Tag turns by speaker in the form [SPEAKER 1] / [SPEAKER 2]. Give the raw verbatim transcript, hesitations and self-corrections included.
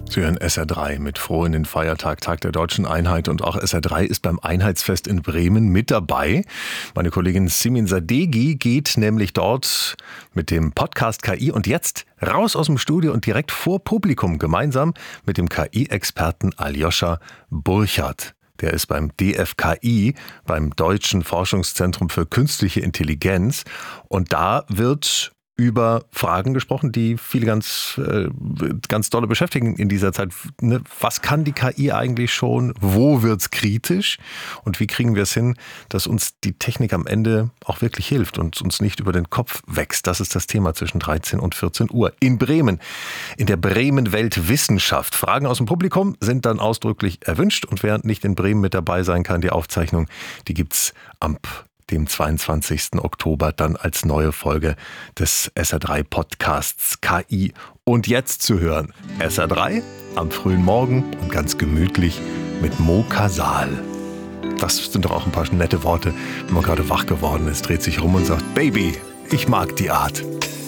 [SPEAKER 1] Sie hören S R drei mit froh in den Feiertag, Tag der Deutschen Einheit. Und auch S R drei ist beim Einheitsfest in Bremen mit dabei. Meine Kollegin Simin Sadeghi geht nämlich dort mit dem Podcast K I und jetzt raus aus dem Studio und direkt vor Publikum gemeinsam mit dem K I-Experten Aljoscha Burchardt. Der ist beim D F K I, beim Deutschen Forschungszentrum für Künstliche Intelligenz. Und da wird über Fragen gesprochen, die viele ganz, äh, ganz dolle beschäftigen in dieser Zeit. Ne? Was kann die K I eigentlich schon? Wo wird's kritisch? Und wie kriegen wir es hin, dass uns die Technik am Ende auch wirklich hilft und uns nicht über den Kopf wächst? Das ist das Thema zwischen dreizehn und vierzehn Uhr in Bremen. In der Bremen Weltwissenschaft. Fragen aus dem Publikum sind dann ausdrücklich erwünscht. Und wer nicht in Bremen mit dabei sein kann, die Aufzeichnung, die gibt's am dem zweiundzwanzigsten Oktober dann als neue Folge des S R drei Podcasts K I. Und jetzt zu hören, S R drei am frühen Morgen und ganz gemütlich mit Mo Kasal. Das sind doch auch ein paar nette Worte, wenn man gerade wach geworden ist, dreht sich rum und sagt, Baby, ich mag die Art.